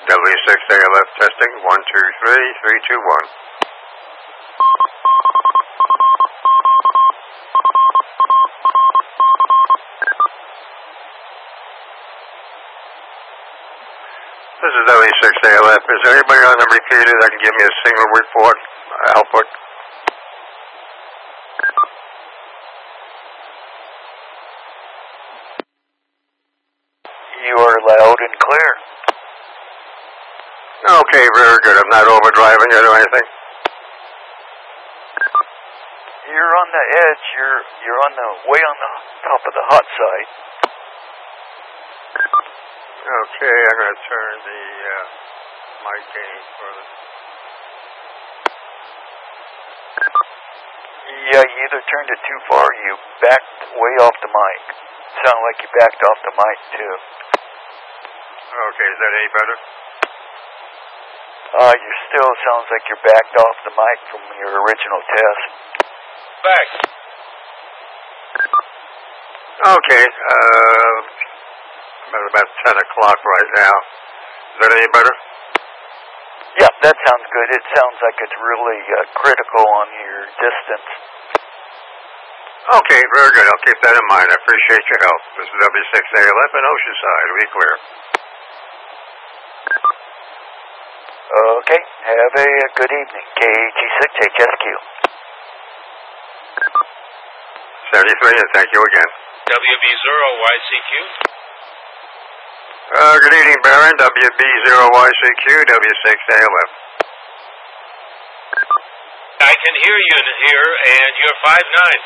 W6ALF testing, 1, 2, 3, 3, 2, 1. This is W6ALF. Is there anybody on the repeater that can give me a single report, output? You are loud and clear. Okay, very good. I'm not overdriving it or anything. You're on the edge. You're on the way on the top of the hot side. Okay, I'm going to turn the mic gain further. Yeah, you either turned it too far or you backed way off the mic. Sound like you backed off the mic too. Okay, is that any better? You still sounds like you're backed off the mic from your original test. Back. Okay, I'm at about 10 o'clock right now. Is that any better? Yeah, that sounds good. It sounds like it's really critical on your distance. Okay, very good. I'll keep that in mind. I appreciate your help. This is W6ALF in Oceanside. We clear. Okay, have a good evening. KAG6HSQ. 73, and thank you again. WB0YCQ. Good evening, Baron. WB0YCQ, W6ALF. I can hear you in here, and you're 5'9".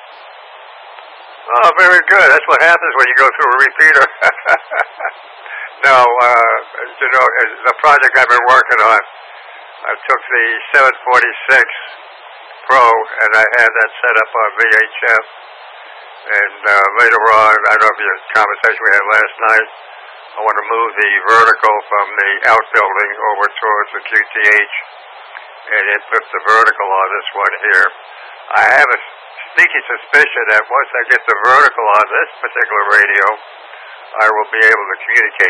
Oh, very good. That's what happens when you go through a repeater. No, you know, the project I've been working on, I took the 746 Pro, and I had that set up on VHF. And later on, I don't know if you had a conversation we had last night, I want to move the vertical from the outbuilding over towards the QTH, and it puts the vertical on this one here. I have a sneaky suspicion that once I get the vertical on this particular radio, I will be able to communicate